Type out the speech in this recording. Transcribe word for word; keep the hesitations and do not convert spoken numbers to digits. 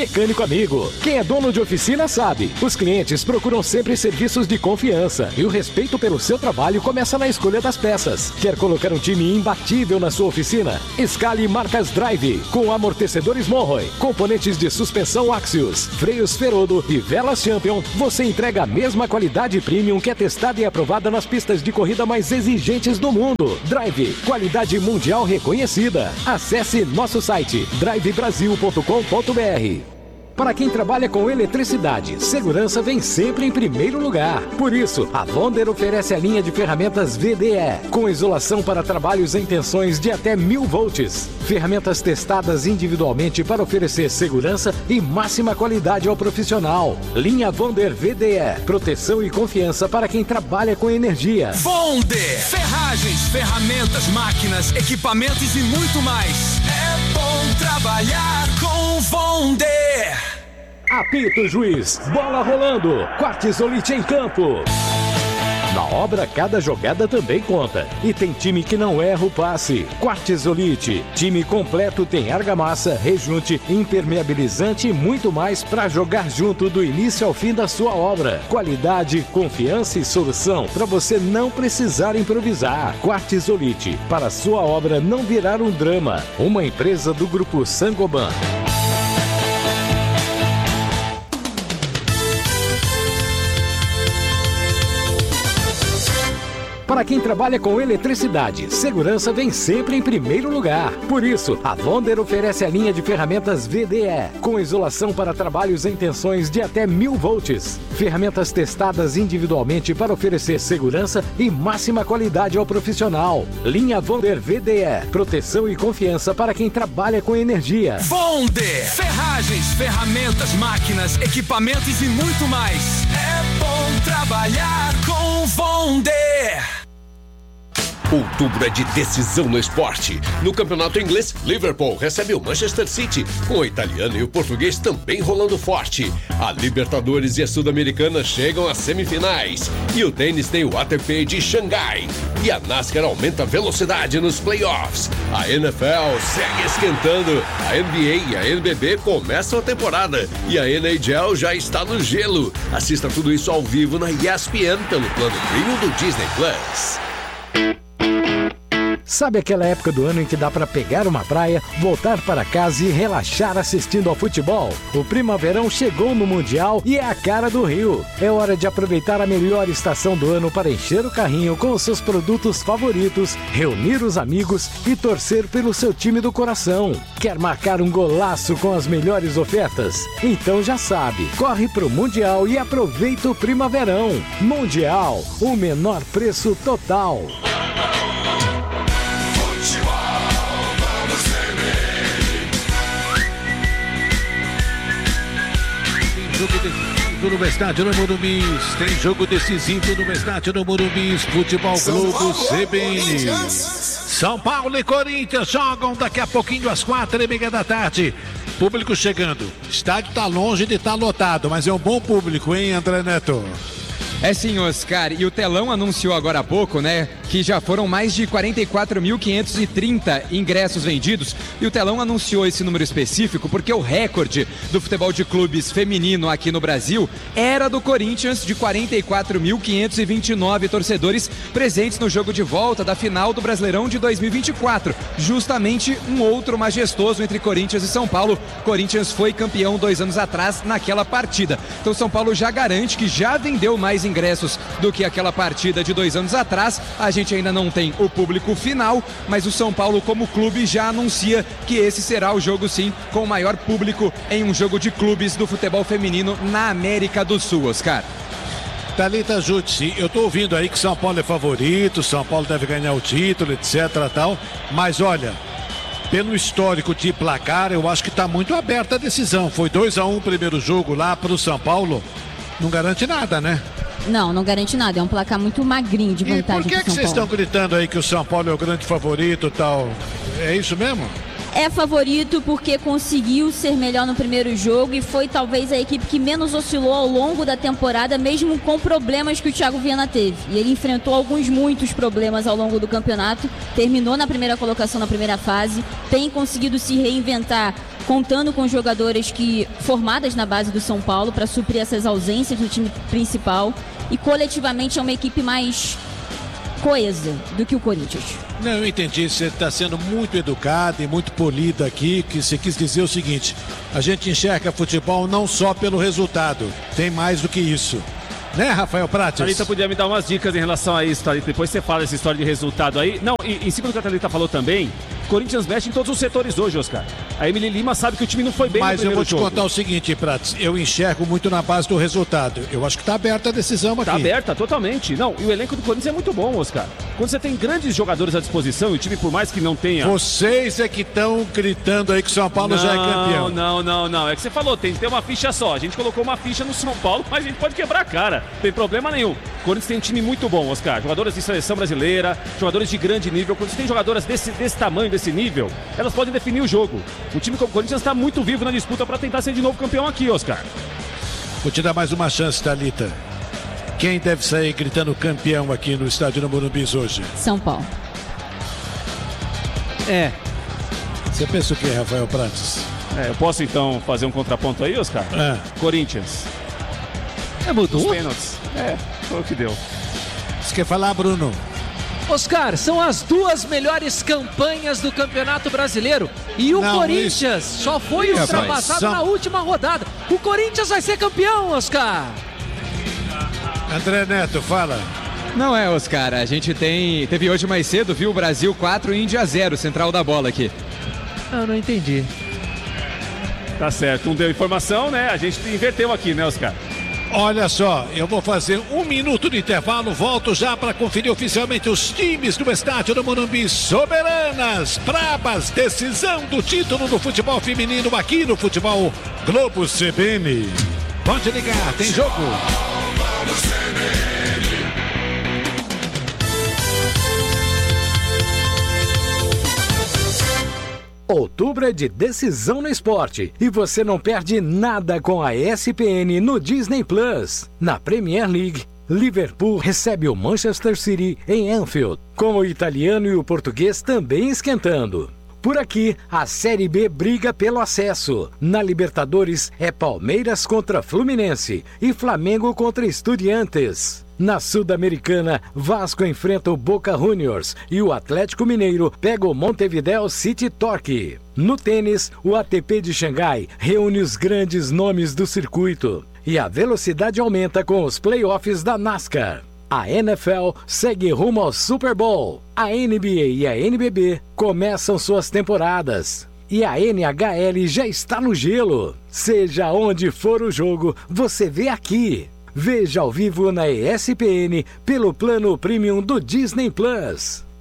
Mecânico Amigo. Quem é dono de oficina sabe. Os clientes procuram sempre serviços de confiança e o respeito pelo seu trabalho começa na escolha das peças. Quer colocar um time imbatível na sua oficina? Escale marcas Drive, com amortecedores Monroe, componentes de suspensão Axios, freios Ferodo e velas Champion. Você entrega a mesma qualidade premium que é testada e aprovada nas pistas de corrida mais exigentes do mundo. Drive, qualidade mundial reconhecida. Acesse nosso site drive brasil ponto com ponto br. Para quem trabalha com eletricidade, segurança vem sempre em primeiro lugar. Por isso, a Wonder oferece a linha de ferramentas V D E, com isolação para trabalhos em tensões de até mil volts. Ferramentas testadas individualmente para oferecer segurança e máxima qualidade ao profissional. Linha Wonder V D E, proteção e confiança para quem trabalha com energia. Wonder, ferragens, ferramentas, máquinas, equipamentos e muito mais. É bom trabalhar com Wonder. Apito Juiz, bola rolando, Quartzolite em campo. Na obra, cada jogada também conta. E tem time que não erra o passe. Quartzolite, time completo, tem argamassa, rejunte, impermeabilizante e muito mais para jogar junto do início ao fim da sua obra. Qualidade, confiança e solução para você não precisar improvisar. Quartzolite, para sua obra não virar um drama. Uma empresa do Grupo Sangoban. Para quem trabalha com eletricidade, segurança vem sempre em primeiro lugar. Por isso, a Wonder oferece a linha de ferramentas V D E, com isolação para trabalhos em tensões de até mil volts. Ferramentas testadas individualmente para oferecer segurança e máxima qualidade ao profissional. Linha Wonder V D E, proteção e confiança para quem trabalha com energia. Wonder, ferragens, ferramentas, máquinas, equipamentos e muito mais. É bom trabalhar com Wonder. Outubro é de decisão no esporte. No campeonato inglês, Liverpool recebe o Manchester City, com o italiano e o português também rolando forte. A Libertadores e a Sul-Americana chegam às semifinais. E o tênis tem o A T P de Xangai. E a NASCAR aumenta a velocidade nos playoffs. A N F L segue esquentando. A N B A e a N B B começam a temporada. E a N H L já está no gelo. Assista tudo isso ao vivo na E S P N pelo plano premium do Disney Plus. Sabe aquela época do ano em que dá para pegar uma praia, voltar para casa e relaxar assistindo ao futebol? O Primaverão chegou no Mundial e é a cara do Rio. É hora de aproveitar a melhor estação do ano para encher o carrinho com os seus produtos favoritos, reunir os amigos e torcer pelo seu time do coração. Quer marcar um golaço com as melhores ofertas? Então já sabe, corre pro Mundial e aproveita o Primaverão. Mundial, o menor preço total. Jogo decisivo no estádio no Morumbi. Tem jogo decisivo no estádio no Morumbi. Futebol Globo C B N. São Paulo e Corinthians jogam daqui a pouquinho às quatro e meia da tarde. Público chegando. O estádio está longe de estar lotado, mas é um bom público, hein, André Neto? É sim, Oscar, e o Telão anunciou agora há pouco, né, que já foram mais de quarenta e quatro mil quinhentos e trinta ingressos vendidos, e o Telão anunciou esse número específico porque o recorde do futebol de clubes feminino aqui no Brasil era do Corinthians, de quarenta e quatro mil quinhentos e vinte e nove torcedores presentes no jogo de volta da final do Brasileirão de dois mil e vinte e quatro, justamente um outro majestoso entre Corinthians e São Paulo. Corinthians foi campeão dois anos atrás naquela partida, então São Paulo já garante que já vendeu mais ingressos ingressos do que aquela partida de dois anos atrás. A gente ainda não tem o público final, mas o São Paulo como clube já anuncia que esse será o jogo sim com o maior público em um jogo de clubes do futebol feminino na América do Sul, Oscar. Thalita Jutsi, eu tô ouvindo aí que São Paulo é favorito, São Paulo deve ganhar o título, etc tal, mas olha, pelo histórico de placar, eu acho que tá muito aberta a decisão. Foi dois a um o primeiro jogo lá pro São Paulo, não garante nada, né? Não, não garante nada, é um placar muito magrinho de vantagem. E por que que vocês estão gritando aí que o São Paulo é o grande favorito e tal? É isso mesmo? É favorito porque conseguiu ser melhor no primeiro jogo e foi talvez a equipe que menos oscilou ao longo da temporada, mesmo com problemas que o Thiago Viana teve. E ele enfrentou alguns, muitos problemas ao longo do campeonato, terminou na primeira colocação na primeira fase, tem conseguido se reinventar contando com jogadoras que formadas na base do São Paulo para suprir essas ausências do time principal, e coletivamente é uma equipe mais coesa do que o Corinthians. Não, eu entendi, você está sendo muito educado e muito polido aqui, que você quis dizer o seguinte: a gente enxerga futebol não só pelo resultado, tem mais do que isso. Né, Rafael Prates? Thalita podia me dar umas dicas em relação a isso, Thalita. Depois você fala essa história de resultado aí. Não, e em cima do que a Thalita falou também, o Corinthians mexe em todos os setores hoje, Oscar. A Emily Lima sabe que o time não foi bem no primeiro jogo. Mas eu vou te contar o seguinte, Prates, eu enxergo muito na base do resultado. Eu acho que está aberta a decisão aqui. Está aberta, totalmente. Não, e o elenco do Corinthians é muito bom, Oscar. Quando você tem grandes jogadores à disposição e o time, por mais que não tenha... Vocês é que estão gritando aí que o São Paulo não, já é campeão. Não, não, não. É que você falou, tem que ter uma ficha só. A gente colocou uma ficha no São Paulo, mas a gente pode quebrar a cara. Não tem problema nenhum. O Corinthians tem um time muito bom, Oscar. Jogadoras de seleção brasileira, jogadores de grande nível. Quando você tem jogadoras desse, desse tamanho, desse nível, elas podem definir o jogo. O time do Corinthians está muito vivo na disputa para tentar ser de novo campeão aqui, Oscar. Vou te dar mais uma chance, Thalita. Quem deve sair gritando campeão aqui no estádio do Morumbi hoje? São Paulo. É. Você pensa o que, Rafael Prates? É, eu posso então fazer um contraponto aí, Oscar? É. Corinthians. É, mudou? Os pênaltis. É, foi o que deu. Você quer falar, Bruno? Oscar, são as duas melhores campanhas do Campeonato Brasileiro. E o Não, Corinthians isso... só foi isso, ultrapassado são... na última rodada. O Corinthians vai ser campeão, Oscar. André Neto, fala. Não é, Oscar. A gente tem... Teve hoje mais cedo, viu? Brasil quatro, Índia zero. Central da bola aqui. Eu não entendi. Tá certo. Um deu informação, né? A gente inverteu aqui, né, Oscar? Olha só, eu vou fazer um minuto de intervalo, volto já para conferir oficialmente os times do estádio do Morumbi. Soberanas, brabas, decisão do título do futebol feminino aqui no Futebol Globo C B N. Pode ligar, tem jogo. Outubro é de decisão no esporte e você não perde nada com a E S P N no Disney Plus. Na Premier League, Liverpool recebe o Manchester City em Anfield, com o italiano e o português também esquentando. Por aqui, a Série B briga pelo acesso. Na Libertadores, é Palmeiras contra Fluminense e Flamengo contra Estudiantes. Na Sul-Americana, Vasco enfrenta o Boca Juniors e o Atlético Mineiro pega o Montevideo City Torque. No tênis, o A T P de Xangai reúne os grandes nomes do circuito. E a velocidade aumenta com os playoffs da NASCAR. A N F L segue rumo ao Super Bowl. A N B A e a N B B começam suas temporadas. E a N H L já está no gelo. Seja onde for o jogo, você vê aqui. Veja ao vivo na E S P N pelo plano Premium do Disney Plus.